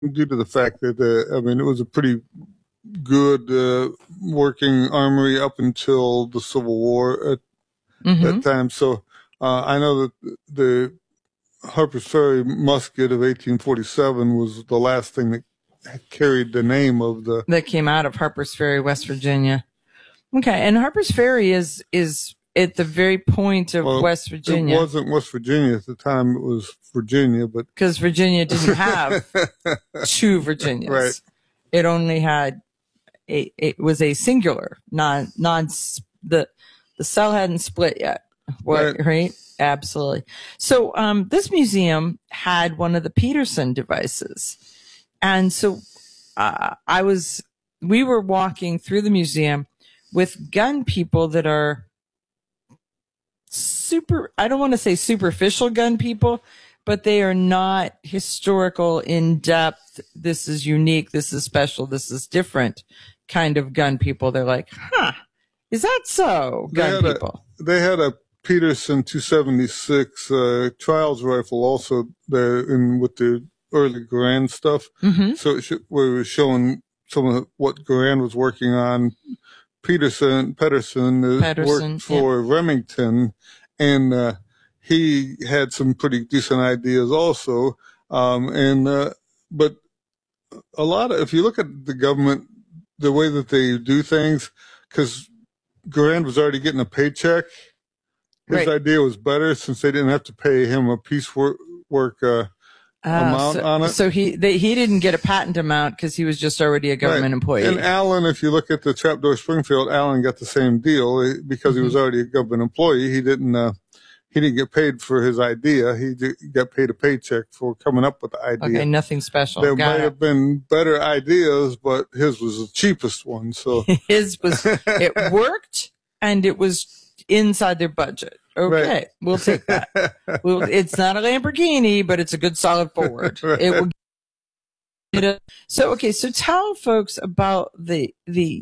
due to the fact that I mean, it was a pretty good working armory up until the Civil War at that time. So I know that the Harper's Ferry musket of 1847 was the last thing that carried the name of the that came out of Harper's Ferry, West Virginia. Okay, and Harper's Ferry is at the very point of West Virginia. It wasn't West Virginia at the time; it was Virginia, but because Virginia didn't have two Virginias, right? It only had it was a singular, the cell hadn't split yet. Right? Absolutely. So this museum had one of the Peterson devices, and so we were walking through the museum with gun people that are I don't want to say superficial gun people, but they are not historical, in-depth, this is unique, this is special, this is different kind of gun people. They're like, is that so? Gun people. They had a Peterson 276 trials rifle also there with the early Garand stuff. Mm-hmm. So we were showing some of what Garand was working on. Pedersen worked for Remington, and he had some pretty decent ideas also. But a lot of, if you look at the government, the way that they do things, because Garand was already getting a paycheck, his idea was better since they didn't have to pay him a piecework amount on it. So he didn't get a patent amount because he was just already a government employee. And Allen, if you look at the Trapdoor Springfield, Allen got the same deal because he was already a government employee. He didn't get paid for his idea. He got paid a paycheck for coming up with the idea. Okay, nothing special. There might have been better ideas, but his was the cheapest one. So it worked, and it was inside their budget. Okay, we'll take that. It's not a Lamborghini, but it's a good solid Ford. It will. So tell folks about the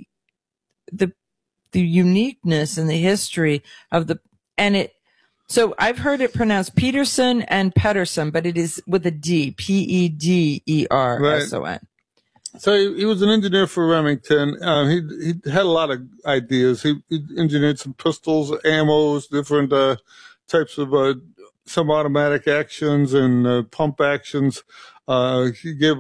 uniqueness and the history of So I've heard it pronounced Peterson and Pedersen, but it is with a D, Pederson. So he was an engineer for Remington. He had a lot of ideas. He engineered some pistols, ammos, different types of semi-automatic actions and pump actions. He gave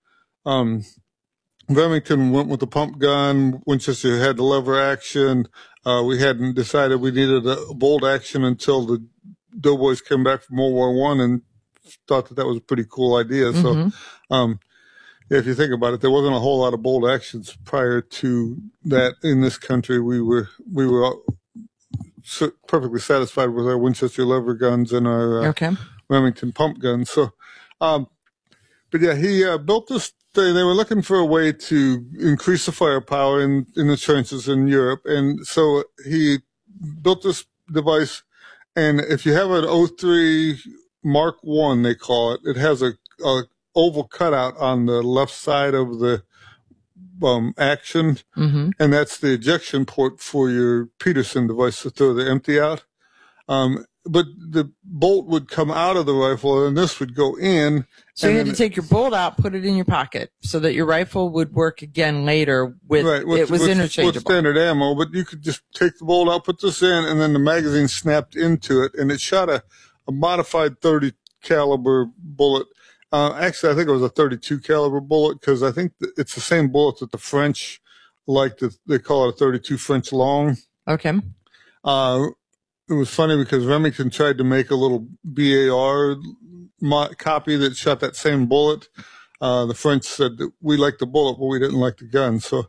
Remington went with the pump gun. Winchester had the lever action. We hadn't decided we needed a bolt action until the Doughboys came back from World War I and thought that was a pretty cool idea. Mm-hmm. So, if you think about it, there wasn't a whole lot of bolt actions prior to that in this country. We were perfectly satisfied with our Winchester lever guns and our Remington pump guns. So, but yeah, he built this. They were looking for a way to increase the firepower in the trenches in Europe, and so he built this device. And if you have an 03 Mark I, they call it, it has a oval cutout on the left side of the action, and that's the ejection port for your Peterson device to throw the empty out. But the bolt would come out of the rifle, and this would go in. So you had to take your bolt out, put it in your pocket, so that your rifle would work again later. It was interchangeable with standard ammo. But you could just take the bolt out, put this in, and then the magazine snapped into it, and it shot a modified 30 caliber bullet. Actually, I think it was a 32 caliber bullet because I think it's the same bullet that the French they call it a 32 French long. Okay. It was funny because Remington tried to make a little BAR copy that shot that same bullet. The French said that we liked the bullet, but we didn't like the gun. So,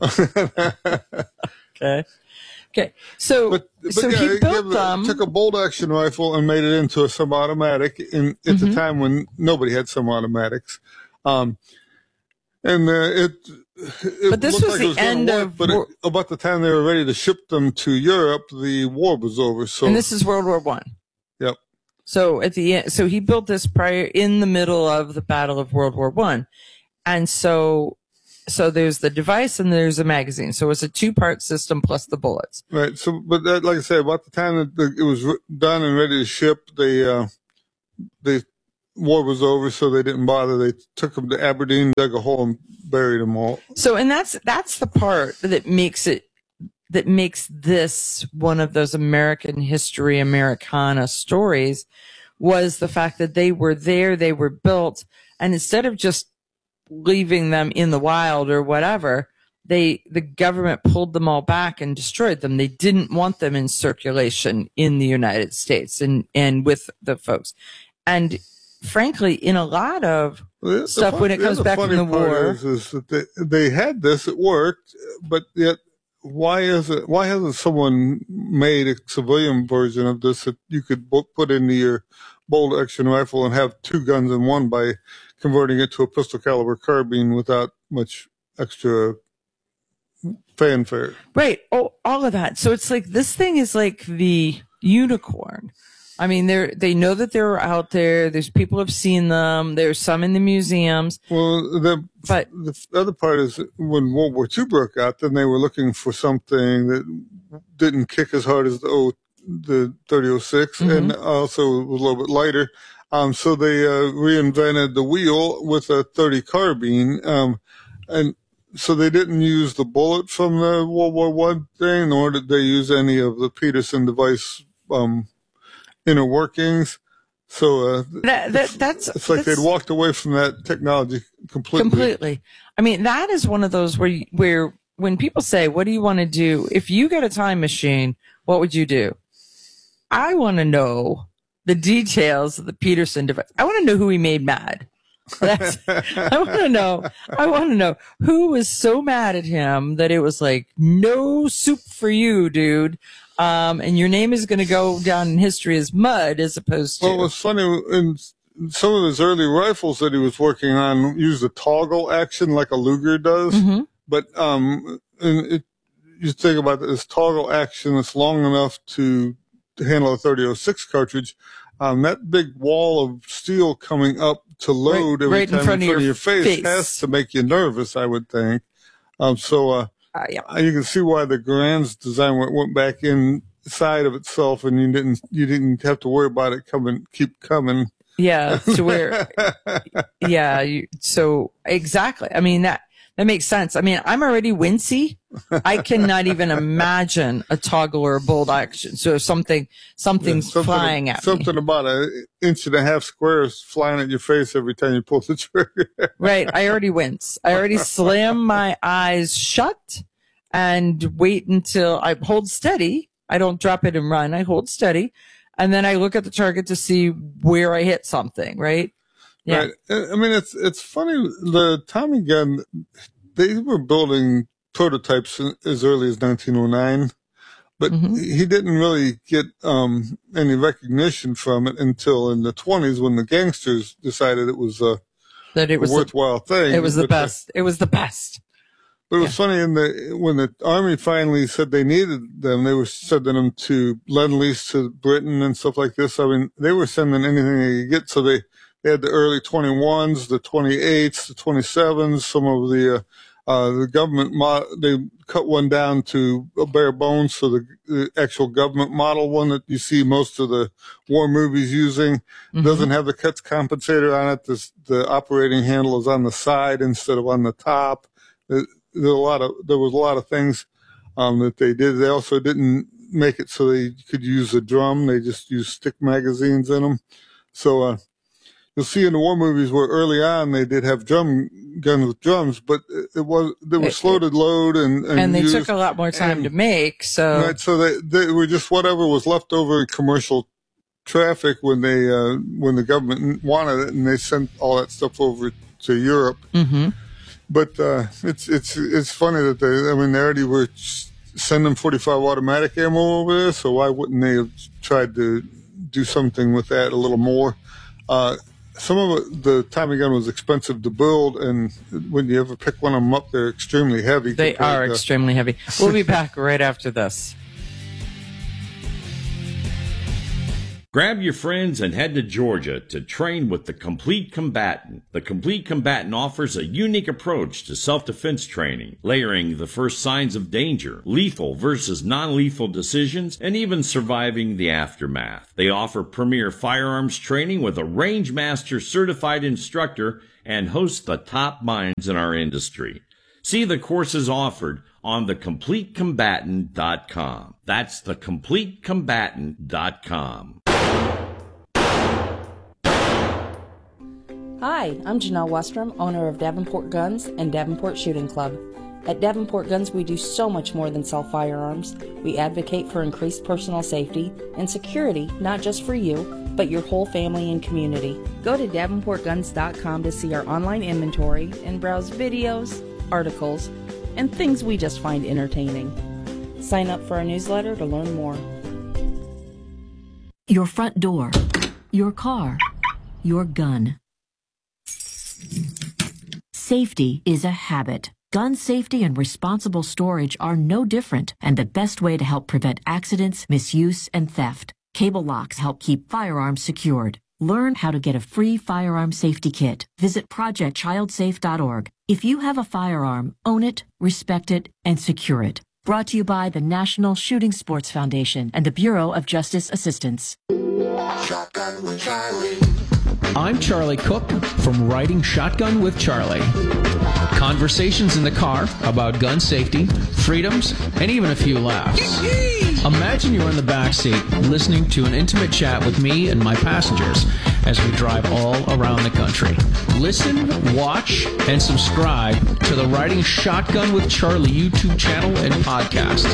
okay. So he took a bolt action rifle and made it into a semi-automatic at the time when nobody had semi-automatics. But this was the end of. But about the time they were ready to ship them to Europe, the war was over. So, and this is World War I. Yep. So at the end, so he built this in the middle of the Battle of World War I, and so there's the device and there's a magazine. So it's a 2-part system plus the bullets. Right. So, but like I say, about the time that it was done and ready to ship, they war was over, so they didn't bother. They took them to Aberdeen, dug a hole, and buried them all. So, and that's the part that makes this one of those American history Americana stories, was the fact that they were there, they were built, and instead of just leaving them in the wild or whatever, the government pulled them all back and destroyed them. They didn't want them in circulation in the United States and with the folks. And frankly, in a lot of stuff, when it comes back from the war, is that they had this, it worked, but yet why hasn't someone made a civilian version of this that you could put into your bolt action rifle and have two guns in one by converting it to a pistol caliber carbine without much extra fanfare? Right. Oh, all of that. So it's like, this thing is like the unicorn. I mean, they know that they're out there. There's people have seen them. There's some in the museums. Well, the other part is when World War II broke out, then they were looking for something that didn't kick as hard as the 3006, and also was a little bit lighter. So they reinvented the wheel with a 30 carbine, and so they didn't use the bullet from the World War I thing, nor did they use any of the Peterson device inner workings. So it's like they'd walked away from that technology completely. I mean, that is one of those where when people say, what do you want to do? If you get a time machine, what would you do? I want to know the details of the Peterson device. I want to know who he made mad. I want to know who was so mad at him that it was like, no soup for you, dude. And your name is going to go down in history as mud, as opposed to. Well, it's funny, in some of his early rifles that he was working on used a toggle action like a Luger does. But you think about this toggle action that's long enough to handle a 3006 cartridge. That big wall of steel coming up to load every time in front of your face has to make you nervous, I would think. You can see why the Garand's design went back inside of itself, and you didn't have to worry about it keep coming. Yeah, to where, so exactly. I mean, that makes sense. I mean, I'm already wincy. I cannot even imagine a toggle or a bolt action. So if something's flying at me. Something about an inch and a half square is flying at your face every time you pull the trigger. Right. I already wince. I already slam my eyes shut and wait until I hold steady. I don't drop it and run. I hold steady. And then I look at the target to see where I hit something, right? Yeah. Right. I mean, it's funny. The Tommy gun, they were building prototypes as early as 1909, but he didn't really get any recognition from it until in the 20s when the gangsters decided it was a worthwhile thing. It was the best. It was the best. But it was funny when the Army finally said they needed them, they were sending them to Lend-Lease to Britain and stuff like this. I mean, they were sending anything they could get. So they had the early 21s, the 28s, the 27s, some of the government they cut one down to a bare bones. So the actual government model one that you see most of the war movies using doesn't have the cuts compensator on it. The operating handle is on the side instead of on the top. There was a lot of things that they did. They also didn't make it so they could use a drum. They just used stick magazines in them. So you'll see in the war movies where early on they did have guns with drums, but they were slow to load and they took a lot more time to make. So right, so they were just whatever was left over in commercial traffic when the government wanted it, and they sent all that stuff over to Europe. But it's funny that they already were sending 45 automatic ammo over there, so why wouldn't they have tried to do something with that a little more? Some of it, the Tommy gun was expensive to build, and when you ever pick one of them up, they're extremely heavy. They are extremely heavy. We'll be back right after this. Grab your friends and head to Georgia to train with the Complete Combatant. The Complete Combatant offers a unique approach to self-defense training, layering the first signs of danger, lethal versus non-lethal decisions, and even surviving the aftermath. They offer premier firearms training with a Rangemaster certified instructor and host the top minds in our industry. See the courses offered on thecompletecombatant.com. That's thecompletecombatant.com. Hi, I'm Janelle Westrom, owner of Davenport Guns and Davenport Shooting Club. At Davenport Guns, we do so much more than sell firearms. We advocate for increased personal safety and security, not just for you, but your whole family and community. Go to davenportguns.com to see our online inventory and browse videos, articles, and things we just find entertaining. Sign up for our newsletter to learn more. Your front door, your car, your gun. Safety is a habit. Gun safety and responsible storage are no different, and the best way to help prevent accidents, misuse, and theft. Cable locks help keep firearms secured. Learn how to get a free firearm safety kit. Visit projectchildsafe.org. If you have a firearm, own it, respect it, and secure it. Brought to you by the National Shooting Sports Foundation and the Bureau of Justice Assistance. Shotgun with Charlie. I'm Charlie Cook from Riding Shotgun with Charlie. Conversations in the car about gun safety, freedoms, and even a few laughs. Imagine you're in the back seat listening to an intimate chat with me and my passengers as we drive all around the country. Listen, watch, and subscribe to the Riding Shotgun with Charlie YouTube channel and podcast.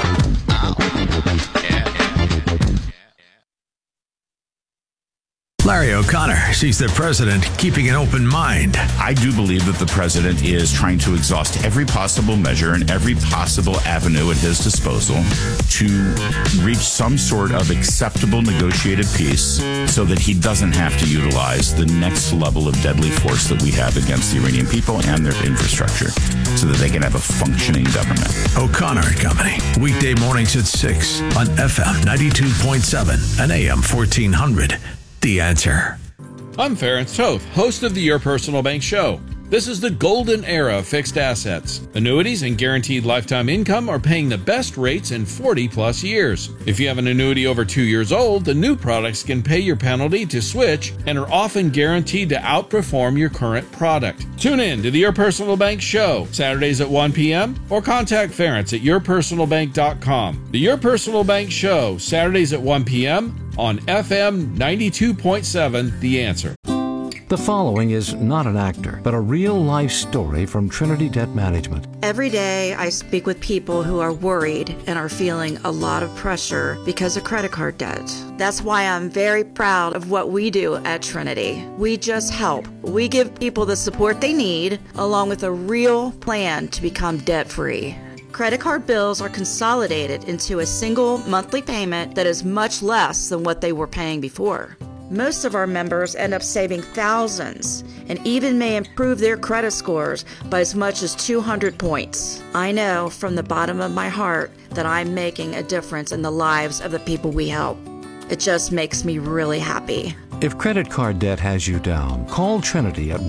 Larry O'Connor sees the president keeping an open mind. I do believe that the president is trying to exhaust every possible measure and every possible avenue at his disposal to reach some sort of acceptable negotiated peace so that he doesn't have to utilize the next level of deadly force that we have against the Iranian people and their infrastructure so that they can have a functioning government. O'Connor and Company, weekday mornings at 6 on FM 92.7 and AM 1400. The Answer. I'm Ference Toth, host of the Your Personal Bank Show. This is the golden era of fixed assets. Annuities and guaranteed lifetime income are paying the best rates in 40-plus years. If you have an annuity over 2 years old, the new products can pay your penalty to switch and are often guaranteed to outperform your current product. Tune in to the Your Personal Bank Show, Saturdays at 1 p.m. or contact Ference at yourpersonalbank.com. The Your Personal Bank Show, Saturdays at 1 p.m. on FM 92.7 The Answer. The following is not an actor, but a real-life story from Trinity Debt Management. Every day I speak with people who are worried and are feeling a lot of pressure because of credit card debt. That's why I'm very proud of what we do at Trinity. We just help. We give people the support they need, along with a real plan to become debt-free. Credit card bills are consolidated into a single monthly payment that is much less than what they were paying before. Most of our members end up saving thousands and even may improve their credit scores by as much as 200 points. I know from the bottom of my heart that I'm making a difference in the lives of the people we help. It just makes me really happy. If credit card debt has you down, call Trinity at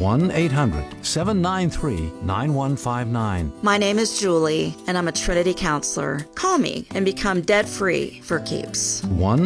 1-800-793-9159. My name is Julie, and I'm a Trinity counselor. Call me and become debt-free for keeps.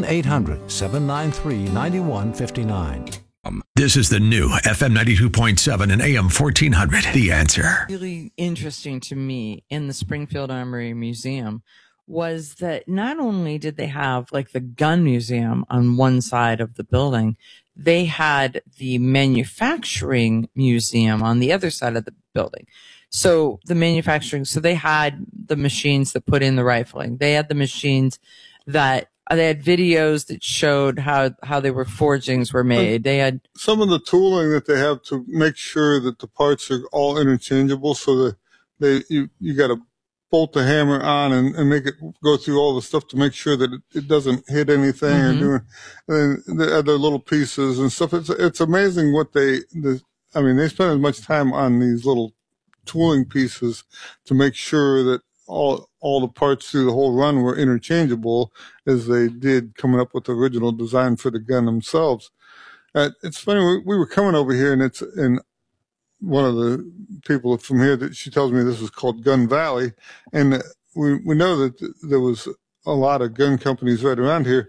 1-800-793-9159. This is the new FM 92.7 and AM 1400. The Answer. Really interesting to me in the Springfield Armory Museum was that not only did they have like the gun museum on one side of the building, they had the manufacturing museum on the other side of the building. So the manufacturing, so they had the machines that put in the rifling. They had the machines that they had videos that showed how they were forgings were made. They had some of the tooling that they have to make sure that the parts are all interchangeable, so that you got to bolt the hammer on and make it go through all the stuff to make sure that it doesn't hit anything or do, and the other little pieces and stuff. It's amazing what they spend as much time on these little tooling pieces to make sure that all all the parts through the whole run were interchangeable as they did coming up with the original design for the gun themselves. It's funny, we were coming over here, and one of the people from here, that she tells me this is called Gun Valley, and we know that there was a lot of gun companies right around here.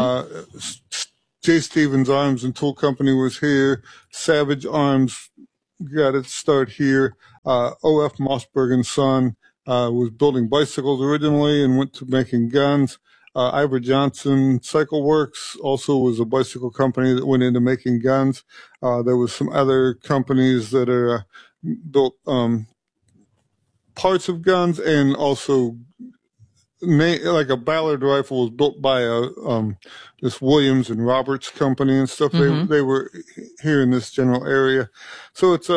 J. Stevens Arms and Tool Company was here. Savage Arms got its start here. O.F. Mossberg and Son was building bicycles originally and went to making guns. Ivor Johnson Cycle Works also was a bicycle company that went into making guns. There was some other companies that are built parts of guns, and also like a Ballard rifle was built by this Williams and Roberts company and stuff. They were here in this general area. So it's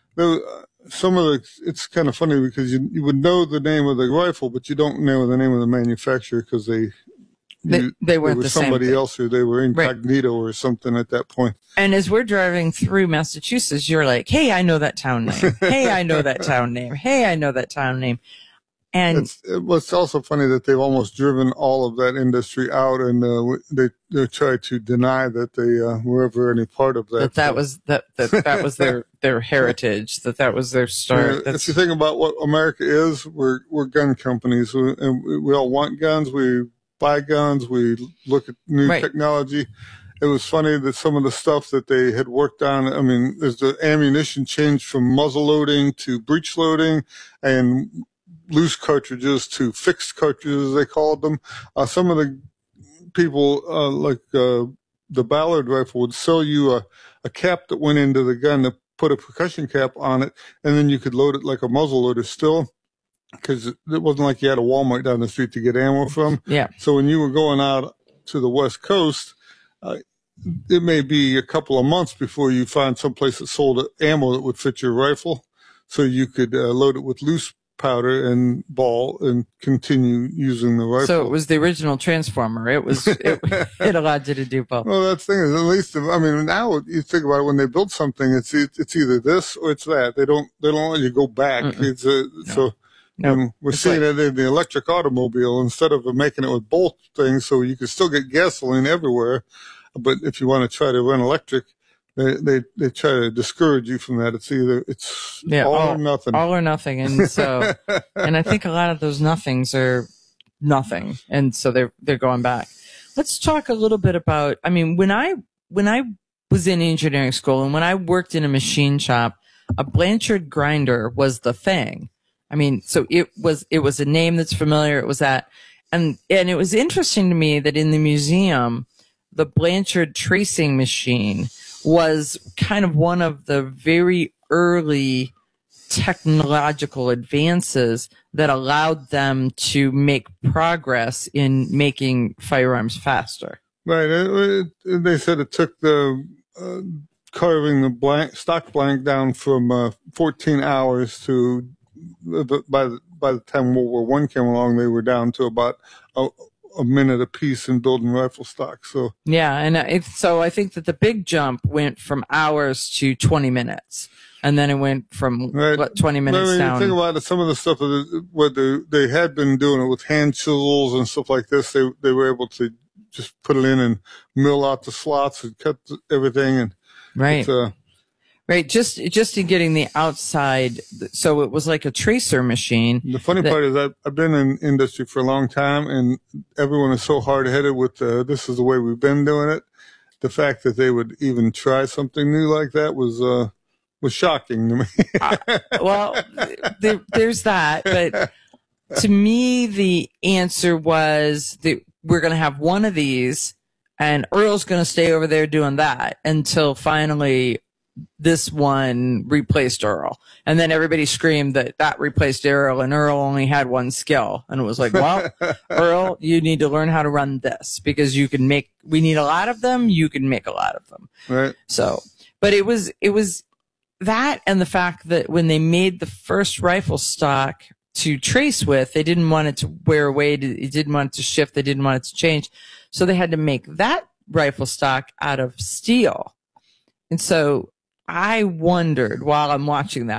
it's kind of funny because you would know the name of the rifle, but you don't know the name of the manufacturer because they weren't the somebody same else, or they were incognito or something at that point. And as we're driving through Massachusetts, you're like, hey, I know that town name. Hey, I know that town name. Hey, I know that town name. And it's also funny that they've almost driven all of that industry out, and they try to deny that they were ever any part of that. That was their heritage. That was their start. If you think about what America is, we're gun companies, and we all want guns. We buy guns. We look at new technology. It was funny that some of the stuff that they had worked on, I mean, there's the ammunition changed from muzzle loading to breech loading, and loose cartridges to fixed cartridges, they called them. Some of the people, like the Ballard rifle, would sell you a cap that went into the gun to put a percussion cap on it, and then you could load it like a muzzle loader still, because it wasn't like you had a Walmart down the street to get ammo from. Yeah. So when you were going out to the West Coast, it may be a couple of months before you find someplace that sold ammo that would fit your rifle, so you could load it with loose powder and ball and continue using the rifle. So it was the original Transformer. It allowed you to do both. Well, that's the thing is, at least, I mean, now you think about it, when they build something, it's either this or it's that. They don't let you go back. We're seeing it in the electric automobile, instead of making it with both things, so you can still get gasoline everywhere. But if you want to try to run electric, they try to discourage you from that. It's all or nothing. All or nothing. And so, and I think a lot of those nothings are nothing. And so they're going back. Let's talk a little bit about, I mean, when I was in engineering school and when I worked in a machine shop, a Blanchard grinder was the thing. I mean, so it was a name that's familiar. It was that. And it was interesting to me that in the museum, the Blanchard tracing machine was kind of one of the very early technological advances that allowed them to make progress in making firearms faster. Right. They said it took the carving the stock blank down from 14 hours to, by the time World War I came along, they were down to about a minute a piece in building rifle stock. So yeah, and so I think that the big jump went from hours to 20 minutes, and then it went from 20 minutes down. You think about it, some of the stuff where they had been doing it with hand chisels and stuff like this. They were able to just put it in and mill out the slots and cut everything. And right, just in getting the outside, so it was like a tracer machine. The funny part is I've been in industry for a long time, and everyone is so hard-headed with this is the way we've been doing it. The fact that they would even try something new like that was shocking to me. Well, there's that, but to me the answer was that we're going to have one of these, and Earl's going to stay over there doing that until finally this one replaced Earl. And then everybody screamed that replaced Earl, and Earl only had one skill. And it was like, well, Earl, you need to learn how to run this, because we need a lot of them. You can make a lot of them. Right. So, but it was that, and the fact that when they made the first rifle stock to trace with, they didn't want it to wear away. They didn't want it to shift. They didn't want it to change. So they had to make that rifle stock out of steel. And so I wondered while I'm watching that,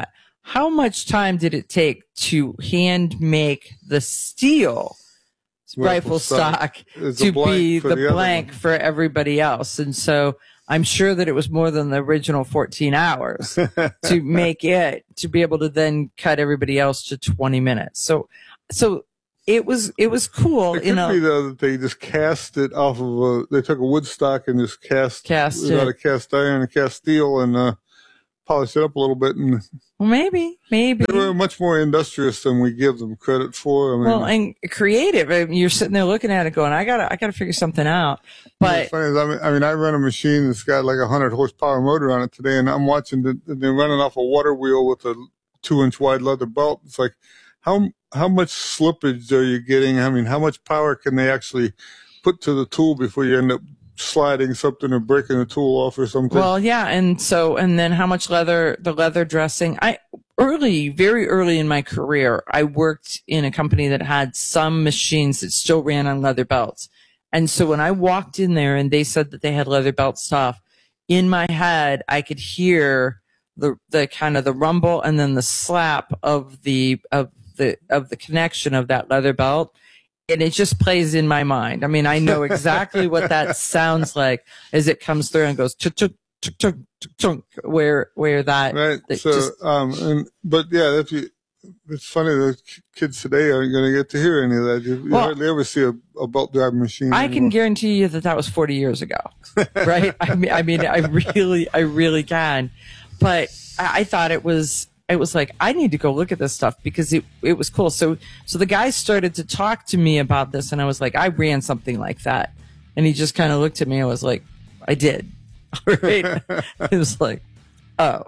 how much time did it take to hand make the steel rifle stock to be the blank for everybody else? And so I'm sure that it was more than the original 14 hours to make it, to be able to then cut everybody else to 20 minutes. So it was cool. It could be though that they just cast it off of they took a wood stock and just cast it out of cast iron and cast steel and polished it up a little bit. And well, maybe they were much more industrious than we give them credit for. I mean, and creative. I mean, you're sitting there looking at it going, I gotta figure something out. But funny is, I mean, I run a machine that's got like 100 horsepower motor on it today, and I'm watching they're running off a water wheel with a 2-inch wide leather belt. It's like, how much slippage are you getting? I mean, how much power can they actually put to the tool before you end up sliding something or breaking the tool off or something? Well, yeah. And then how much the leather dressing. Very early in my career, I worked in a company that had some machines that still ran on leather belts. And so when I walked in there and they said that they had leather belt stuff, in my head, I could hear the kind of the rumble and then the slap of the connection of that leather belt. And it just plays in my mind. I mean, I know exactly what that sounds like as it comes through and goes chunk, chunk, chunk, chunk, where that. Right. So, but yeah, it's funny that kids today aren't going to get to hear any of that. You hardly ever see a belt driving machine. I can guarantee you that was 40 years ago. Right. I mean, I really can. But I thought it was like, I need to go look at this stuff because it was cool. So the guy started to talk to me about this and I was like, I ran something like that. And he just kind of looked at me and was like, I did. Right. It was like, oh.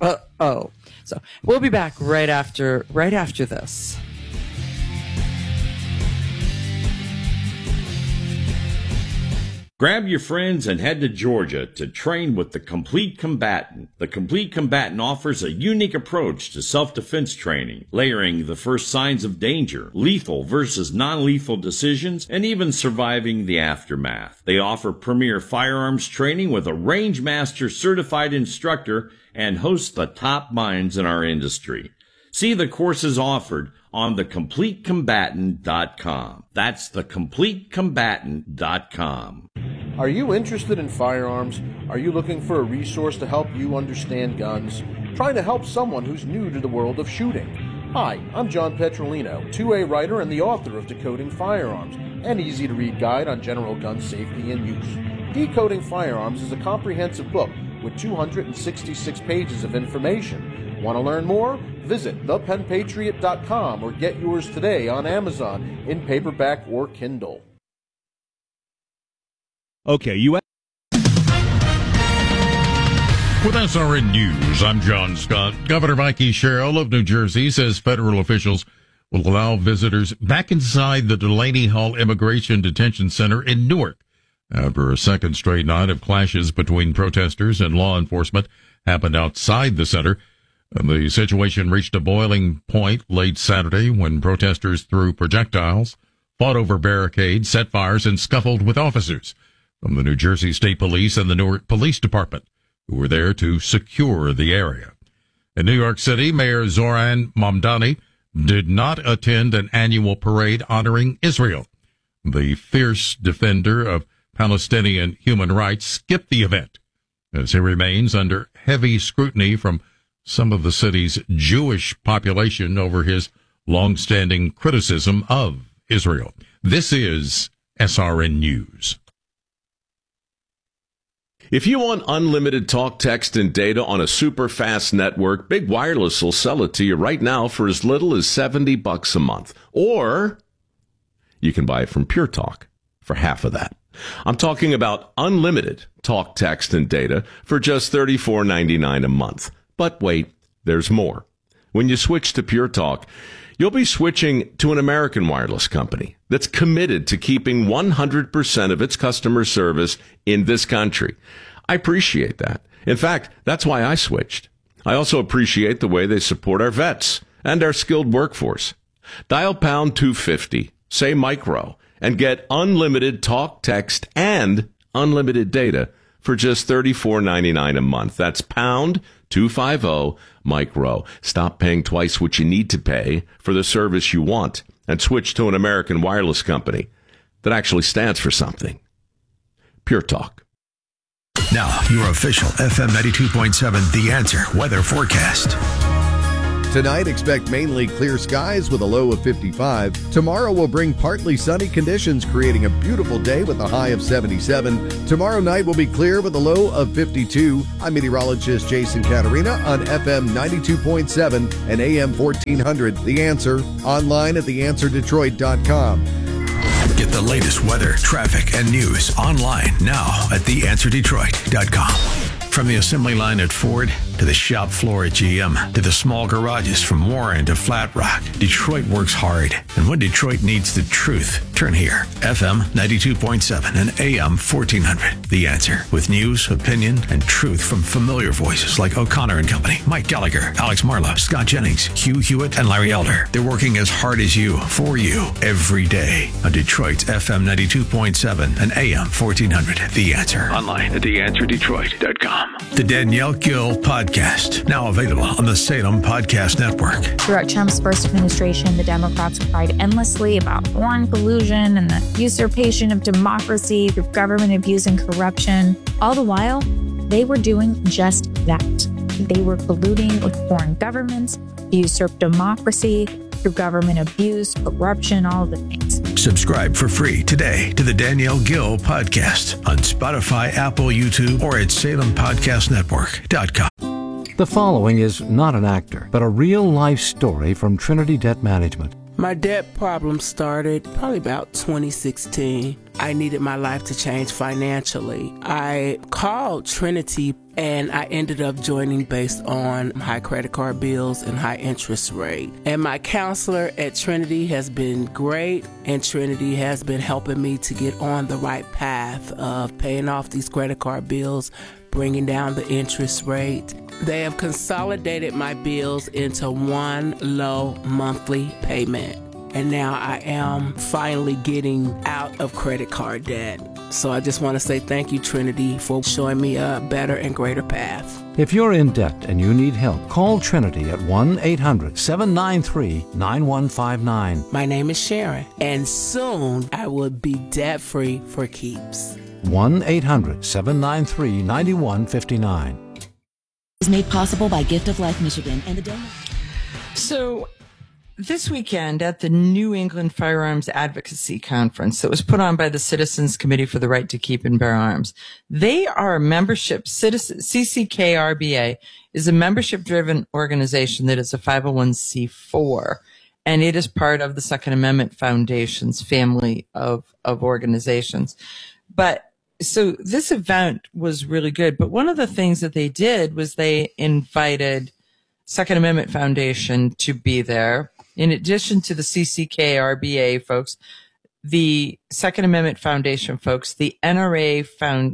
So we'll be back right after this. Grab your friends and head to Georgia to train with the Complete Combatant. The Complete Combatant offers a unique approach to self-defense training, layering the first signs of danger, lethal versus non-lethal decisions, and even surviving the aftermath. They offer premier firearms training with a range master certified instructor and host the top minds in our industry. See the courses offered on thecompletecombatant.com. That's thecompletecombatant.com. Are you interested in firearms? Are you looking for a resource to help you understand guns? Trying to help someone who's new to the world of shooting? Hi, I'm John Petrolino, 2A writer and the author of Decoding Firearms, an easy-to-read guide on general gun safety and use. Decoding Firearms is a comprehensive book with 266 pages of information. Want to learn more? Visit thepenpatriot.com or get yours today on Amazon in paperback or Kindle. Okay, you. With SRN News, I'm John Scott. Governor Mikey Sherrill of New Jersey says federal officials will allow visitors back inside the Delaney Hall Immigration Detention Center in Newark after a second straight night of clashes between protesters and law enforcement happened outside the center. The situation reached a boiling point late Saturday when protesters threw projectiles, fought over barricades, set fires, and scuffled with officers from the New Jersey State Police and the Newark Police Department, who were there to secure the area. In New York City, Mayor Zoran Mamdani did not attend an annual parade honoring Israel. The fierce defender of Palestinian human rights skipped the event, as he remains under heavy scrutiny from some of the city's Jewish population over his long-standing criticism of Israel. This is SRN News. If you want unlimited talk, text, and data on a super fast network, Big Wireless will sell it to you right now for as little as $70 a month. Or you can buy it from Pure Talk for half of that. I'm talking about unlimited talk, text, and data for just $34.99 a month. But wait, there's more. When you switch to Pure Talk, you'll be switching to an American wireless company that's committed to keeping 100% of its customer service in this country. I appreciate that. In fact, that's why I switched. I also appreciate the way they support our vets and our skilled workforce. Dial pound 250, say micro, and get unlimited talk, text, and unlimited data for just $34.99 a month. That's pound 250-MIKE-ROW. Stop paying twice what you need to pay for the service you want and switch to an American wireless company that actually stands for something. Pure Talk. Now, your official FM 92.7 The Answer weather forecast. Tonight, expect mainly clear skies with a low of 55. Tomorrow will bring partly sunny conditions, creating a beautiful day with a high of 77. Tomorrow night will be clear with a low of 52. I'm meteorologist Jason Caterina on FM 92.7 and AM 1400. The Answer, online at theanswerdetroit.com. Get the latest weather, traffic, and news online now at theanswerdetroit.com. From the assembly line at Ford to the shop floor at GM to the small garages from Warren to Flat Rock, Detroit works hard. And when Detroit needs the truth, turn here. FM 92.7 and AM 1400. The Answer, with news, opinion, and truth from familiar voices like O'Connor and Company, Mike Gallagher, Alex Marlowe, Scott Jennings, Hugh Hewitt, and Larry Elder. They're working as hard as you, for you, every day on Detroit's FM 92.7 and AM 1400. The Answer. Online at theanswerdetroit.com. The Danielle Gill Podcast, now available on the Salem Podcast Network. Throughout Trump's first administration, the Democrats cried endlessly about foreign collusion and the usurpation of democracy through government abuse and corruption. All the while, they were doing just that. They were colluding with foreign governments to usurp democracy through government abuse, corruption, all of the things. Subscribe for free today to the Danielle Gill Podcast on Spotify, Apple, YouTube, or at SalemPodcastNetwork.com. The following is not an actor, but a real-life story from Trinity Debt Management. My debt problem started probably about 2016. I needed my life to change financially. I called Trinity and I ended up joining based on high credit card bills and high interest rate. And my counselor at Trinity has been great, and Trinity has been helping me to get on the right path of paying off these credit card bills, bringing down the interest rate. They have consolidated my bills into one low monthly payment. And now I am finally getting out of credit card debt. So I just want to say thank you, Trinity, for showing me a better and greater path. If you're in debt and you need help, call Trinity at 1-800-793-9159. My name is Sharon, and soon I will be debt-free for keeps. 1-800-793-9159. Is made possible by Gift of Life Michigan and the donor. So this weekend at the New England Firearms Advocacy Conference that was put on by the Citizens Committee for the Right to Keep and Bear Arms, they are a membership, CCKRBA is a membership-driven organization that is a 501c4, and it is part of the Second Amendment Foundation's family of organizations. But so this event was really good, but one of the things that they did was they invited Second Amendment Foundation to be there. In addition to the CCKRBA folks, the Second Amendment Foundation folks, the NRA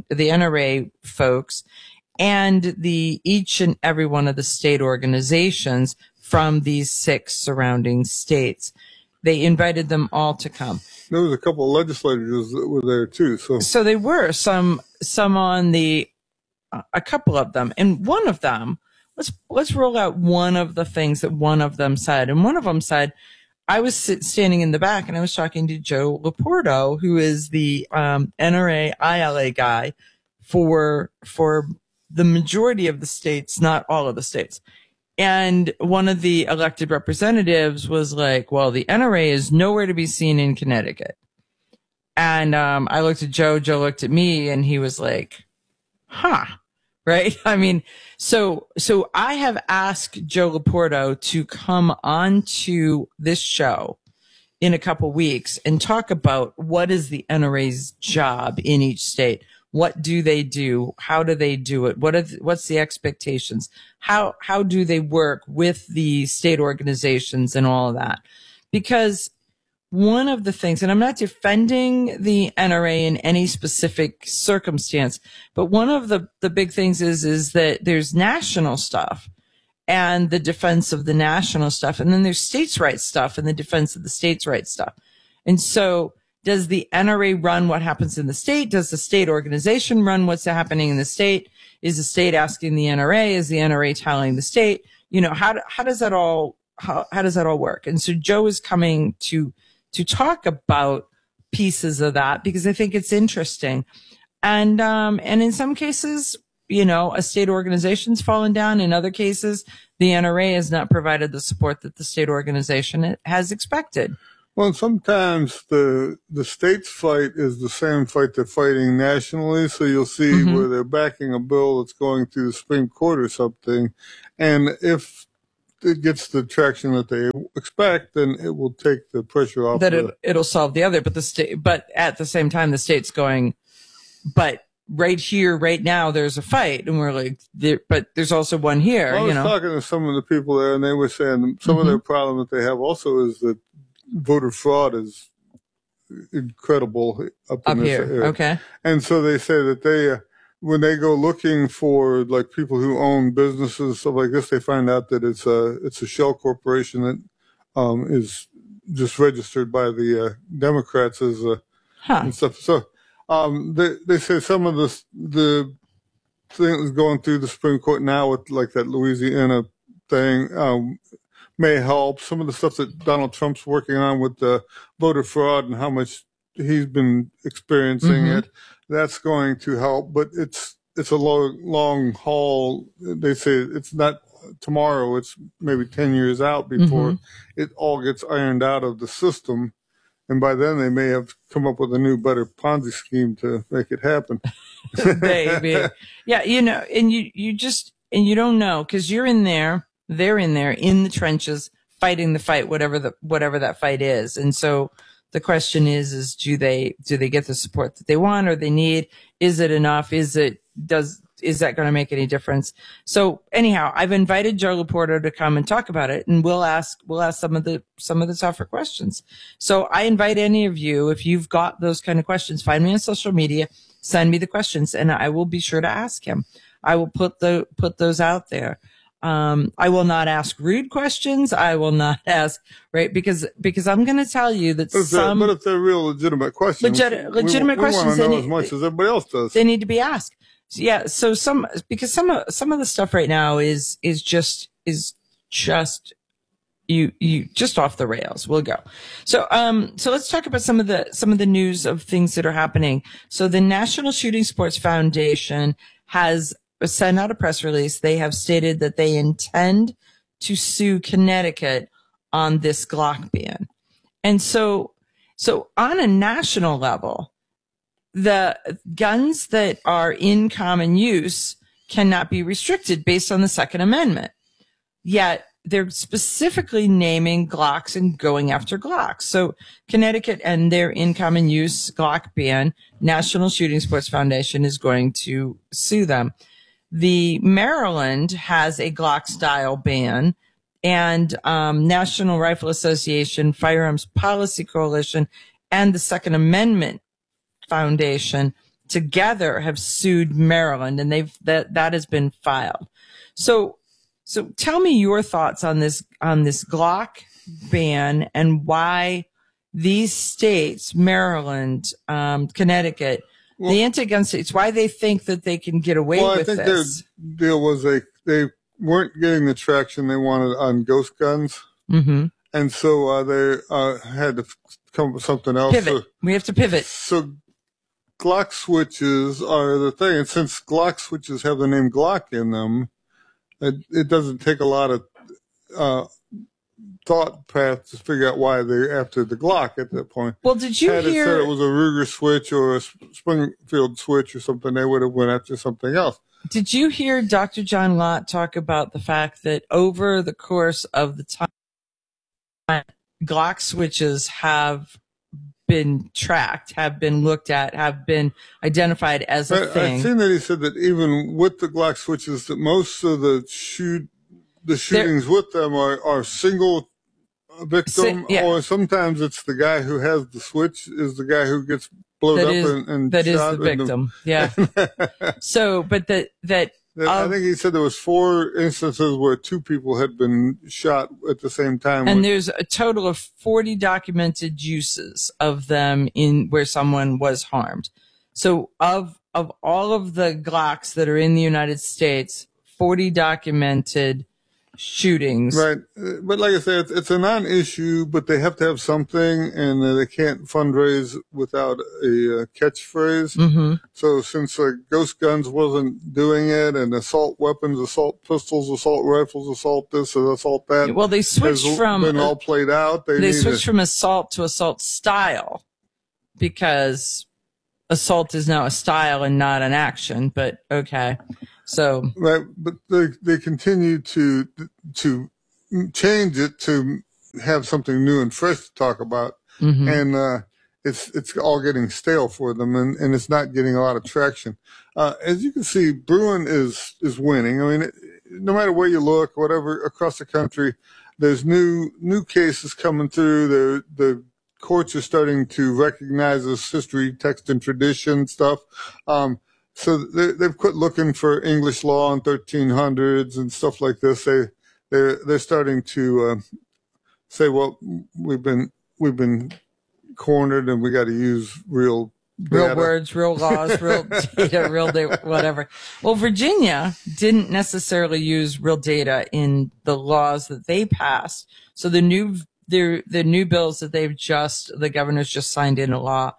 folks, and each and every one of the state organizations from these 6 surrounding states. They invited them all to come. There was a couple of legislators that were there too. So they were some on a couple of them, and one of them. Let's roll out one of the things that one of them said. And one of them said, I was standing in the back and I was talking to Joe Laporto, who is the NRA ILA guy for the majority of the states, not all of the states. And one of the elected representatives was like, well, the NRA is nowhere to be seen in Connecticut. And I looked at Joe looked at me, and he was like, huh. Right? I mean, so I have asked Joe Laporto to come on to this show in a couple weeks and talk about what is the NRA's job in each state. What do they do? How do they do it? What's the expectations? How do they work with the state organizations and all of that? Because one of the things, and I'm not defending the NRA in any specific circumstance, but one of the big things is that there's national stuff and the defense of the national stuff, and then there's states' rights stuff and the defense of the states' rights stuff. And so does the NRA run what happens in the state? Does the state organization run what's happening in the state? Is the state asking the NRA? Is the NRA telling the state? How does that all work? And so Joe is coming to talk about pieces of that because I think it's interesting. And in some cases, a state organization's fallen down. In other cases, the NRA has not provided the support that the state organization has expected. Well, sometimes the state's fight is the same fight they're fighting nationally. So you'll see where they're backing a bill that's going through the Supreme Court or something. And if it gets the traction that they expect, then it will take the pressure off. It'll solve the other, but at the same time, the state's going, but right here, right now, there's a fight, and we're like, but there's also one here. Well, I was talking to some of the people there, and they were saying some of their problem that they have also is that voter fraud is incredible up in this here. area. Okay, and so they say that they. When they go looking for like people who own businesses, stuff like this, they find out that it's a shell corporation that is just registered by the Democrats as and stuff. So they say some of the things going through the Supreme Court now with like that Louisiana thing may help. Some of the stuff that Donald Trump's working on with the voter fraud and how much he's been experiencing it. That's going to help, but it's a long haul. They say it's not tomorrow. It's maybe 10 years out before it all gets ironed out of the system. And by then they may have come up with a new, better Ponzi scheme to make it happen. Maybe. Yeah. And you don't know because you're in there, they're in there in the trenches fighting the fight, whatever that fight is. And so, the question is do they get the support that they want or they need? Is it enough? Is that going to make any difference? So anyhow, I've invited Joe Laporta to come and talk about it, and we'll ask some of the tougher questions. So I invite any of you, if you've got those kind of questions, find me on social media, send me the questions, and I will be sure to ask him. I will put those out there. I will not ask rude questions. I will not ask, right? Because I'm going to tell you that but if they're real legitimate questions, legitimate questions, we want to know as much as everybody else does. They need to be asked. So, yeah. So some of the stuff right now is just you just off the rails. We'll go. So let's talk about some of the news of things that are happening. So the National Shooting Sports Foundation has sent out a press release. They have stated that they intend to sue Connecticut on this Glock ban. And so on a national level, the guns that are in common use cannot be restricted based on the Second Amendment. Yet they're specifically naming Glocks and going after Glocks. So Connecticut and their in common use Glock ban, National Shooting Sports Foundation is going to sue them. The Maryland has a Glock style ban, and National Rifle Association, Firearms Policy Coalition, and the Second Amendment Foundation together have sued Maryland, and that has been filed. So tell me your thoughts on this Glock ban and why these states, Maryland, Connecticut, the anti-gun states, why they think that they can get away with this. Their deal was they weren't getting the traction they wanted on ghost guns. And so they had to come up with something else. Pivot. We have to pivot. So Glock switches are the thing. And since Glock switches have the name Glock in them, it doesn't take a lot of thought path to figure out why they're after the Glock at that point. Well, did you Had hear? it said it was a Ruger switch or a Springfield switch or something, they would have went after something else. Did you hear Dr. John Lott talk about the fact that over the course of the time, Glock switches have been tracked, have been looked at, have been identified as a thing? I've seen that he said that even with the Glock switches, that most of the shootings with them are single victim, or sometimes it's the guy who has the switch is the guy who gets blown up and that shot. Is the victim. Yeah. So, but I think he said there was 4 instances where 2 people had been shot at the same time. And there's a total of 40 documented uses of them in where someone was harmed. So of of all of the Glocks that are in the United States, 40 documented shootings. Right. But like I said, it's a non-issue, but they have to have something, and they can't fundraise without a catchphrase. Mm-hmm. So since Ghost Guns wasn't doing it, and assault weapons, assault pistols, assault rifles, assault this and assault that. Well, they switched from been all played out. They switched from assault to assault style, because assault is now a style and not an action. But okay. So right, but they continue to change it to have something new and fresh to talk about, and it's all getting stale for them, and it's not getting a lot of traction. As you can see, Bruen is winning. I mean, no matter where you look, whatever across the country, there's new cases coming through. The courts are starting to recognize this history, text, and tradition stuff. So they've quit looking for English law in 1300s and stuff like this. They're starting to say, well, we've been cornered, and we got to use real words, real laws, real data, whatever. Well, Virginia didn't necessarily use real data in the laws that they passed. So the new bills that the governor's just signed into law,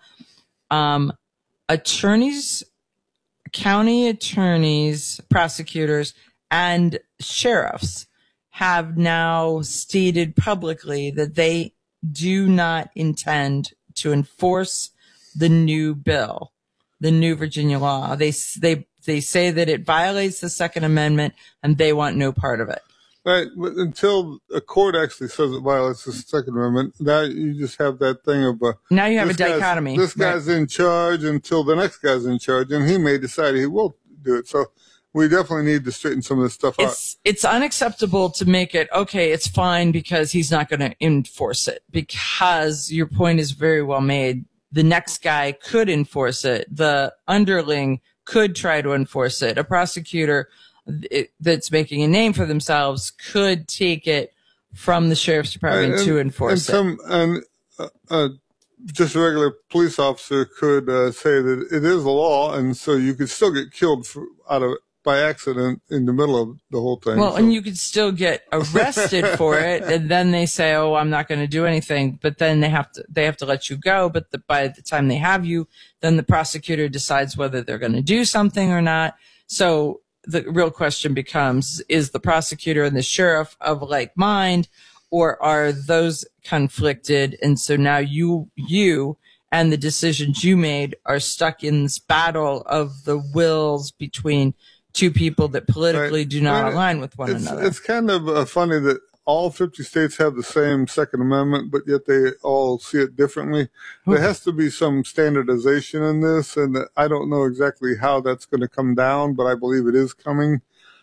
county attorneys, prosecutors, and sheriffs have now stated publicly that they do not intend to enforce the new bill, the new Virginia law. They say that it violates the Second Amendment, and they want no part of it. Right, but until a court actually says it violates the Second Amendment, now you just have that thing of now you have a dichotomy. This guy's in charge until the next guy's in charge, and he may decide he will do it. So we definitely need to straighten some of this stuff out. It's unacceptable to make it, okay, it's fine because he's not going to enforce it, because your point is very well made. The next guy could enforce it. The underling could try to enforce it. A prosecutor that's making a name for themselves could take it from the sheriff's department to enforce it. Just a regular police officer could say that it is a law, and so you could still get killed by accident in the middle of the whole thing. Well, and you could still get arrested for it, and then they say, "Oh, I'm not going to do anything." But then they have to let you go. But by the time they have you, then the prosecutor decides whether they're going to do something or not. So the real question becomes, is the prosecutor and the sheriff of like mind, or are those conflicted? And so now you and the decisions you made are stuck in this battle of the wills between two people that politically do not align with one another. It's kind of funny that all 50 states have the same Second Amendment, but yet they all see it differently. There has to be some standardization in this, and I don't know exactly how that's going to come down, but I believe it is coming.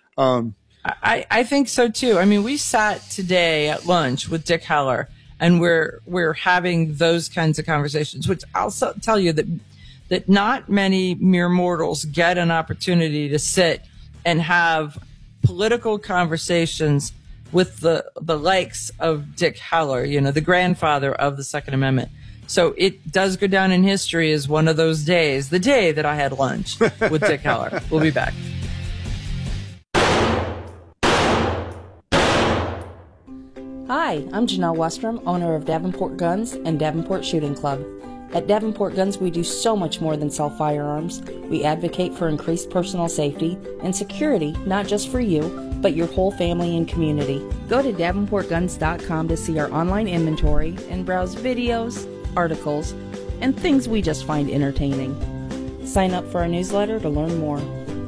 I think so too. I mean, we sat today at lunch with Dick Heller, and we're having those kinds of conversations, which I'll tell you that not many mere mortals get an opportunity to sit and have political conversations with the likes of Dick Heller, the grandfather of the Second Amendment. So it does go down in history as one of those days, the day that I had lunch with Dick Heller. We'll be back. Hi, I'm Janelle Westrom, owner of Davenport Guns and Davenport Shooting Club. At Davenport Guns, we do so much more than sell firearms. We advocate for increased personal safety and security, not just for you, but your whole family and community. Go to DavenportGuns.com to see our online inventory and browse videos, articles, and things we just find entertaining. Sign up for our newsletter to learn more.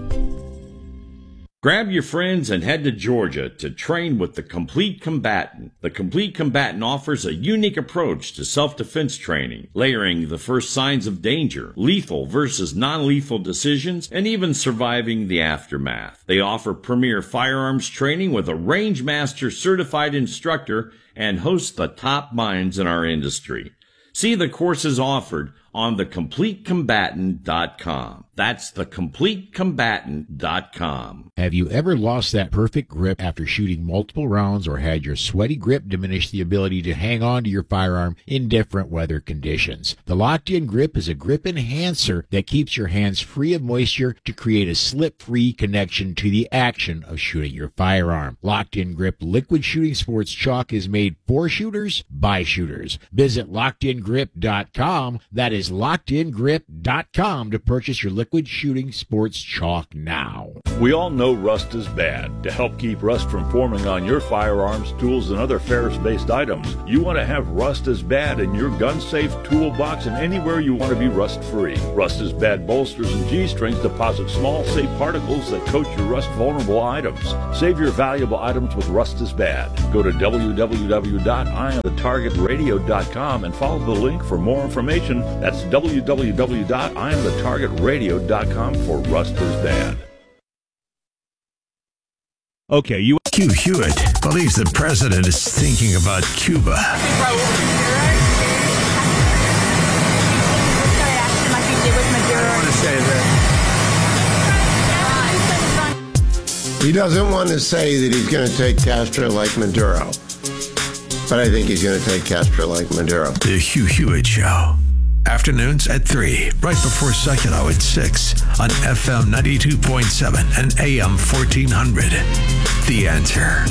Grab your friends and head to Georgia to train with the Complete Combatant. The Complete Combatant offers a unique approach to self-defense training, layering the first signs of danger, lethal versus non-lethal decisions, and even surviving the aftermath. They offer premier firearms training with a Range Master certified instructor and host the top minds in our industry. See the courses offered on thecompletecombatant.com. That's thecompletecombatant.com. Have you ever lost that perfect grip after shooting multiple rounds, or had your sweaty grip diminish the ability to hang on to your firearm in different weather conditions? The Locked-In Grip is a grip enhancer that keeps your hands free of moisture to create a slip-free connection to the action of shooting your firearm. Locked-In Grip Liquid Shooting Sports Chalk is made for shooters by shooters. Visit LockedInGrip.com. That is LockedInGrip.com to purchase your liquid shooting sports chalk now. We all know rust is bad. To help keep rust from forming on your firearms, tools, and other ferrous-based items, you want to have Rust is Bad in your gun-safe toolbox and anywhere you want to be rust-free. Rust is Bad bolsters and G-strings deposit small, safe particles that coat your rust-vulnerable items. Save your valuable items with Rust is Bad. Go to www.IamTheTargetRadio.com and follow the link for more information. That's www.IamTheTargetRadio.com for Rust is Bad. Okay, Hugh Hewitt believes the president is thinking about Cuba. He doesn't want to say that he's going to take Castro like Maduro, but I think he's going to take Castro like Maduro. The Hugh Hewitt Show. Afternoons at 3, right before Seculo at 6 on FM 92.7 and AM 1400. The Answer.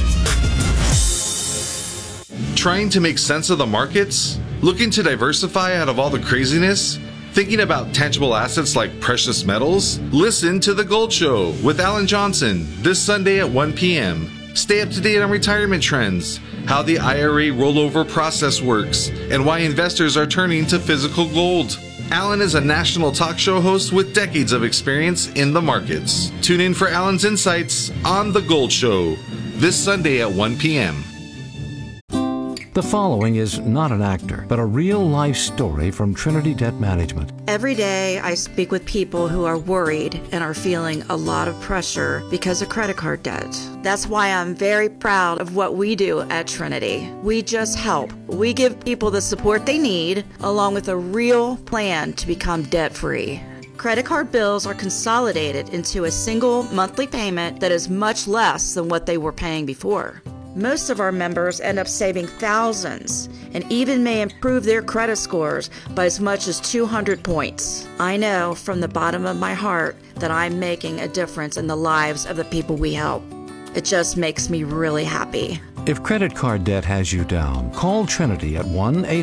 Trying to make sense of the markets? Looking to diversify out of all the craziness? Thinking about tangible assets like precious metals? Listen to The Gold Show with Alan Johnson this Sunday at 1 p.m. Stay up to date on retirement trends, how the IRA rollover process works, and why investors are turning to physical gold. Alan is a national talk show host with decades of experience in the markets. Tune in for Alan's insights on The Gold Show this Sunday at 1 p.m. The following is not an actor, but a real-life story from Trinity Debt Management. Every day I speak with people who are worried and are feeling a lot of pressure because of credit card debt. That's why I'm very proud of what we do at Trinity. We just help. We give people the support they need, along with a real plan to become debt-free. Credit card bills are consolidated into a single monthly payment that is much less than what they were paying before. Most of our members end up saving thousands and even may improve their credit scores by as much as 200 points. I know from the bottom of my heart that I'm making a difference in the lives of the people we help. It just makes me really happy. If credit card debt has you down, call Trinity at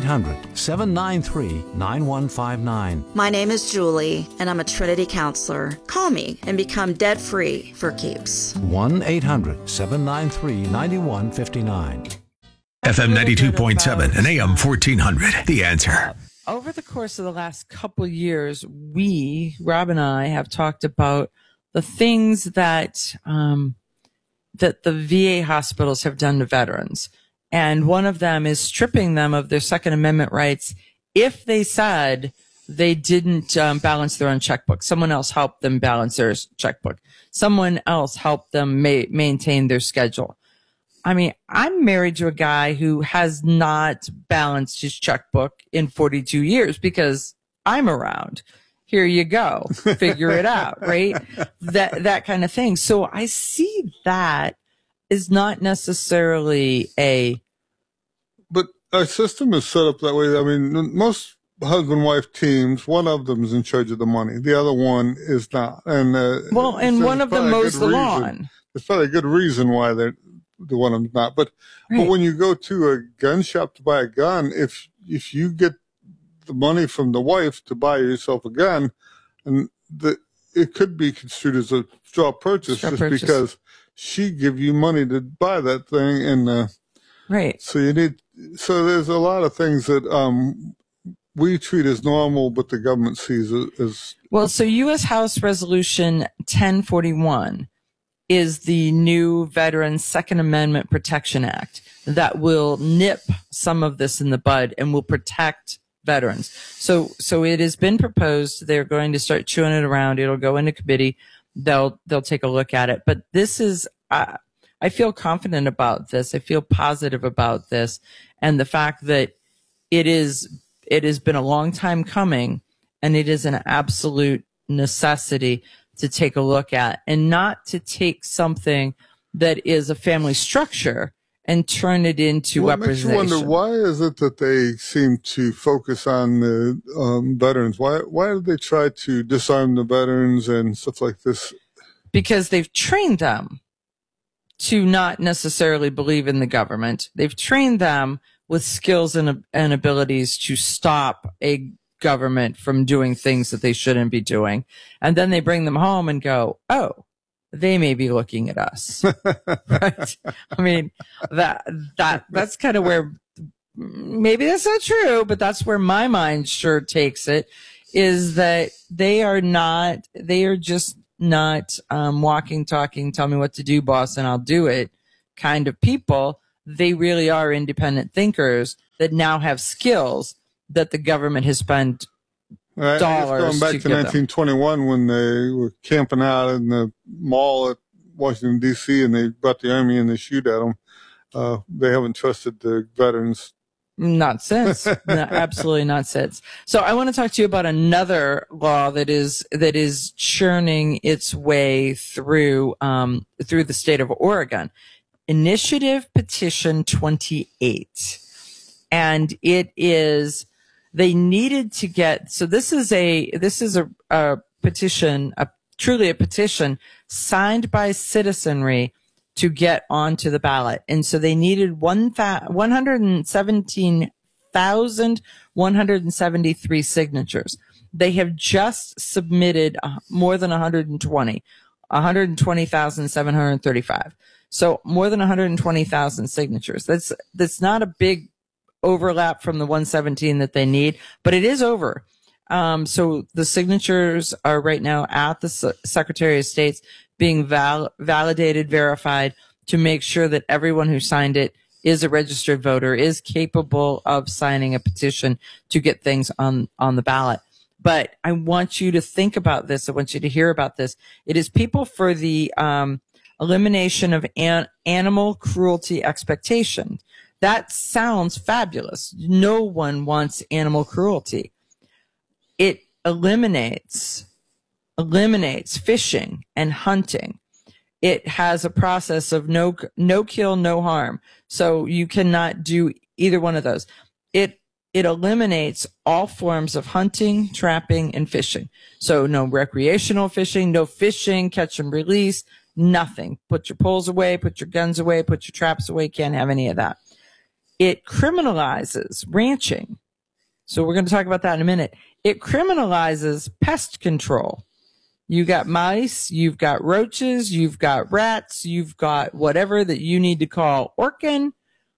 1-800-793-9159. My name is Julie, and I'm a Trinity counselor. Call me and become debt-free for keeps. 1-800-793-9159. FM 92.7 and AM 1400. The Answer. Over the course of the last couple of years, Rob and I, have talked about the things that that the VA hospitals have done to veterans. And one of them is stripping them of their Second Amendment rights if they said they didn't balance their own checkbook. Someone else helped them balance their checkbook. Someone else helped them maintain their schedule. I mean, I'm married to a guy who has not balanced his checkbook in 42 years because I'm around. Here you go. Figure it out, right? That kind of thing. So I see that is not necessarily But our system is set up that way. I mean, most husband-wife teams, one of them is in charge of the money. The other one is not. And one of them mows the lawn. There's probably a good reason why the one of them's not. But when you go to a gun shop to buy a gun, if you get the money from the wife to buy yourself a gun, and it could be construed as a straw purchase because she give you money to buy that thing, and right. So there's a lot of things that we treat as normal, but the government sees as well. So U.S. House Resolution 1041 is the new Veterans Second Amendment Protection Act that will nip some of this in the bud and will protect veterans. So it has been proposed. They're going to start chewing it around. It'll go into committee. They'll take a look at it. But this is, I feel confident about this. I feel positive about this. And the fact that it has been a long time coming, and it is an absolute necessity to take a look at, and not to take something that is a family structure and turn it into weaponization. Makes you wonder, why is it that they seem to focus on the veterans? Why do they try to disarm the veterans and stuff like this? Because they've trained them to not necessarily believe in the government. They've trained them with skills and abilities to stop a government from doing things that they shouldn't be doing. And then they bring them home and go, oh, they may be looking at us. Right? I mean, that's kind of where, maybe that's not true, but that's where my mind sure takes it, is that they are just not walking, talking, tell me what to do, boss, and I'll do it kind of people. They really are independent thinkers that now have skills that the government has spent dollars going back to 1921 when they were camping out in the mall at Washington, D.C., and they brought the army in to shoot at them. They haven't trusted the veterans. Not since. No, absolutely not since. So I want to talk to you about another law that is churning its way through the state of Oregon. Initiative Petition 28. And it is, they needed to get, so this is a petition, truly a petition signed by citizenry to get onto the ballot. And so they needed 117,173 signatures. They have just submitted more than 120,735. So more than 120,000 signatures. That's not a big overlap from the 117 that they need, but it is over. So the signatures are right now at the Secretary of State's being validated, verified, to make sure that everyone who signed it is a registered voter, is capable of signing a petition to get things on the ballot. But I want you to think about this. I want you to hear about this. It is People for the Elimination of Animal Cruelty Expectation. That sounds fabulous. No one wants animal cruelty. It eliminates fishing and hunting. It has a process of no kill, no harm. So you cannot do either one of those. It eliminates all forms of hunting, trapping, and fishing. So no recreational fishing, no fishing, catch and release, nothing. Put your poles away, put your guns away, put your traps away. Can't have any of that. It criminalizes ranching. So we're going to talk about that in a minute. It criminalizes pest control. You got mice, you've got roaches, you've got rats, you've got whatever that you need to call Orkin.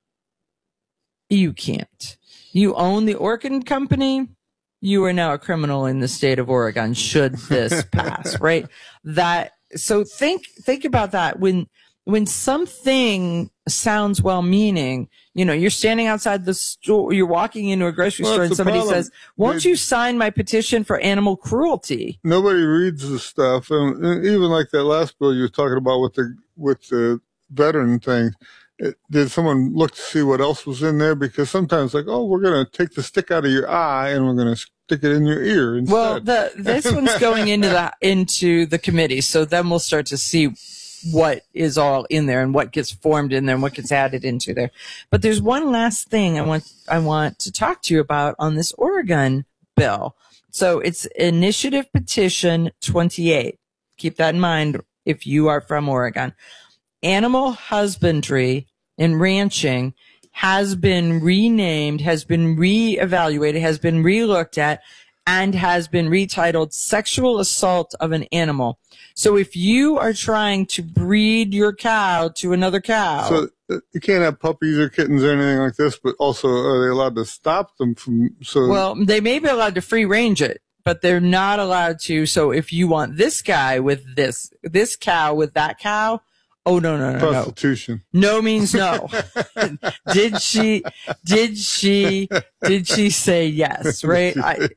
You can't. You own the Orkin company. You are now a criminal in the state of Oregon should this pass, right? So think about that. When something sounds well-meaning, you're standing outside the store, you're walking into a grocery store and somebody says, won't you sign my petition for animal cruelty? Nobody reads the stuff. And even like that last bill you were talking about with the veteran thing, did someone look to see what else was in there? Because sometimes we're going to take the stick out of your eye and we're going to stick it in your ear instead. Well, this one's going into the committee. So then we'll start to see what is all in there and what gets formed in there and what gets added into there. But there's one last thing I want to talk to you about on this Oregon bill. So it's Initiative Petition 28. Keep that in mind if you are from Oregon. Animal husbandry and ranching has been renamed, has been reevaluated, has been relooked at, and has been retitled Sexual Assault of an Animal. So if you are trying to breed your cow to another cow. So you can't have puppies or kittens or anything like this, but also are they allowed to stop them from? Well, they may be allowed to free range it, but they're not allowed to. So if you want this guy with this cow with that cow, oh, no. Prostitution. No means no. Did she say yes, right?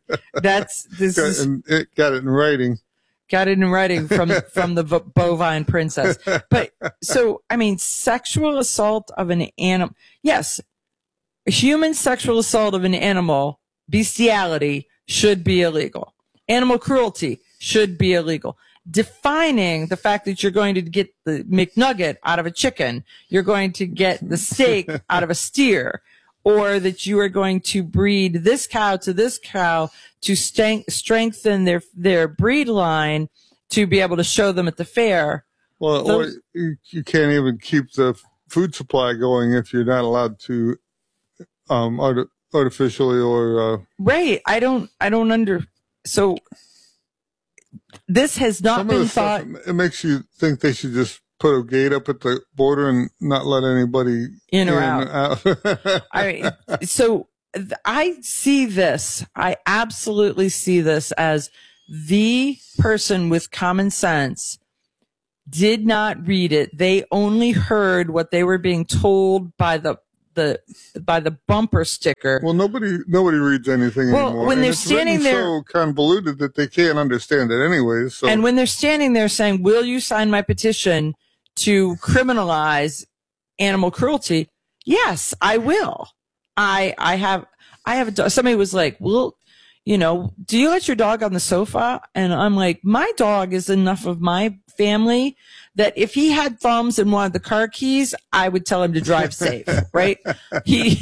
Got it in writing. Got it in writing from the bovine princess. But so, sexual assault of an animal. Yes. Human sexual assault of an animal, bestiality, should be illegal. Animal cruelty should be illegal. Defining the fact that you're going to get the McNugget out of a chicken, you're going to get the steak out of a steer, or that you are going to breed this cow to this cow to strengthen their breed line to be able to show them at the fair. Well, or you can't even keep the food supply going if you're not allowed to artificially or right. I don't so this has not been thought. It makes you think they should just put a gate up at the border and not let anybody in or out. So I see this. I absolutely see this as the person with common sense did not read it. They only heard what they were being told by the bumper sticker. Well, nobody reads anything anymore. When they're standing there, so convoluted that they can't understand it anyways. So. And when they're standing there saying, "Will you sign my petition to criminalize animal cruelty?" Yes, I will. I have a dog. Somebody was like, "Well, do you let your dog on the sofa?" And I'm like, my dog is enough of my family that if he had thumbs and wanted the car keys, I would tell him to drive safe, right? He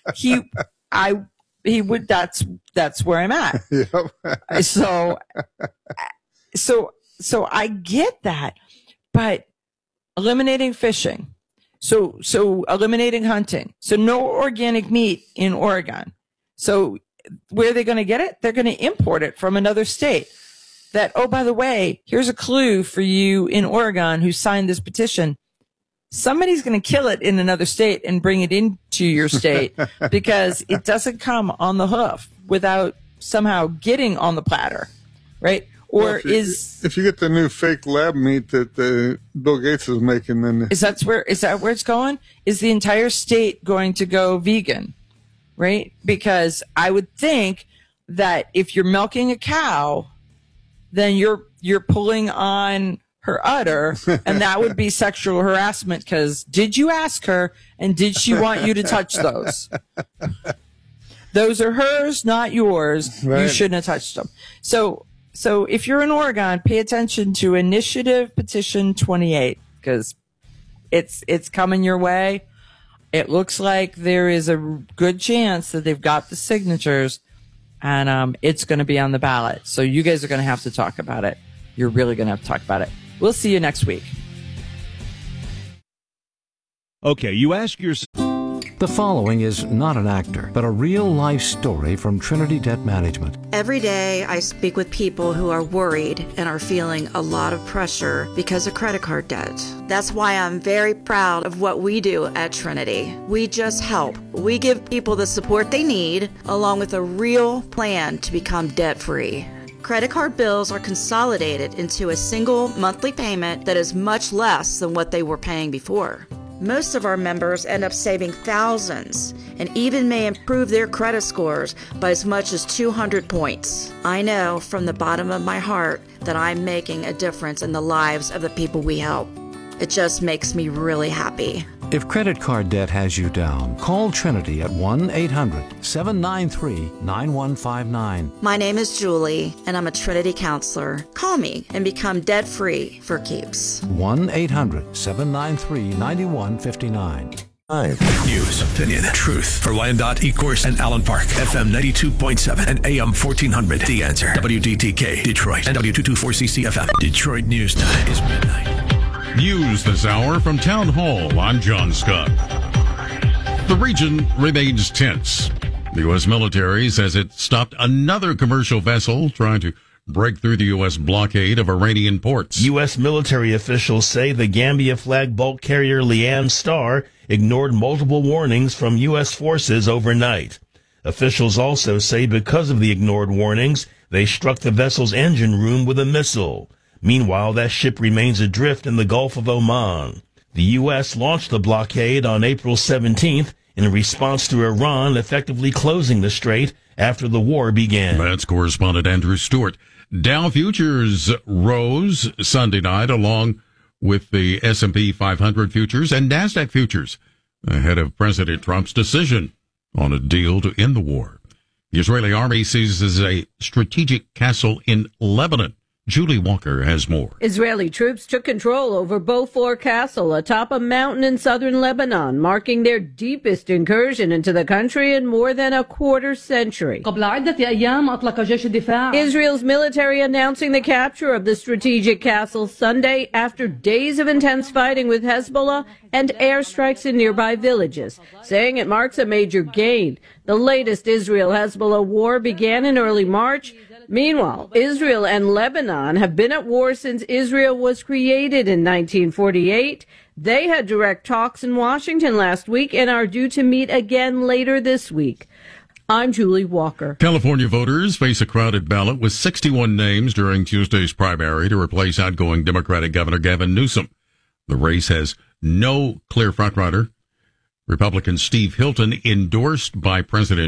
would, that's where I'm at. Yep. So I get that, but eliminating fishing. So eliminating hunting. So no organic meat in Oregon. So where are they going to get it? They're going to import it from another state. That, oh, by the way, here's a clue for you in Oregon who signed this petition. Somebody's going to kill it in another state and bring it into your state because it doesn't come on the hoof without somehow getting on the platter, right? Or if you get the new fake lab meat that Bill Gates is making, then is that where it's going? Is the entire state going to go vegan, right? Because I would think that if you're milking a cow, then you're pulling on her udder, and that would be sexual harassment because did you ask her and did she want you to touch those? Those are hers, not yours. Right. You shouldn't have touched them. So if you're in Oregon, pay attention to Initiative Petition 28 because it's coming your way. It looks like there is a good chance that they've got the signatures. And it's going to be on the ballot. So you guys are going to have to talk about it. You're really going to have to talk about it. We'll see you next week. Okay, you ask yourself. The following is not an actor, but a real-life story from Trinity Debt Management. Every day, I speak with people who are worried and are feeling a lot of pressure because of credit card debt. That's why I'm very proud of what we do at Trinity. We just help. We give people the support they need, along with a real plan to become debt-free. Credit card bills are consolidated into a single monthly payment that is much less than what they were paying before. Most of our members end up saving thousands and even may improve their credit scores by as much as 200 points. I know from the bottom of my heart that I'm making a difference in the lives of the people we help. It just makes me really happy. If credit card debt has you down, call Trinity at 1-800-793-9159. My name is Julie, and I'm a Trinity counselor. Call me and become debt-free for keeps. 1-800-793-9159. News, opinion, truth. For Wyandotte, Ecorse, and Allen Park. FM 92.7 and AM 1400. The Answer. WDTK, Detroit. And W224CC-FM. Detroit News Time is midnight. News this hour from Town Hall. I'm John Scott. The region remains tense. The U.S. military says it stopped another commercial vessel trying to break through the U.S. blockade of Iranian ports. U.S. military officials say the Gambia flag bulk carrier Liam Star ignored multiple warnings from U.S. forces overnight. Officials also say because of the ignored warnings, they struck the vessel's engine room with a missile. Meanwhile, that ship remains adrift in the Gulf of Oman. The U.S. launched the blockade on April 17th in response to Iran effectively closing the strait after the war began. That's correspondent Andrew Stewart. Dow futures rose Sunday night along with the S&P 500 futures and NASDAQ futures ahead of President Trump's decision on a deal to end the war. The Israeli army seizes a strategic castle in Lebanon. Julie Walker has more. Israeli troops took control over Beaufort Castle atop a mountain in southern Lebanon, marking their deepest incursion into the country in more than a quarter century. Israel's military announcing the capture of the strategic castle Sunday after days of intense fighting with Hezbollah and airstrikes in nearby villages, saying it marks a major gain. The latest Israel-Hezbollah war began in early March. Meanwhile, Israel and Lebanon have been at war since Israel was created in 1948. They had direct talks in Washington last week and are due to meet again later this week. I'm Julie Walker. California voters face a crowded ballot with 61 names during Tuesday's primary to replace outgoing Democratic Governor Gavin Newsom. The race has no clear frontrunner. Republican Steve Hilton, endorsed by President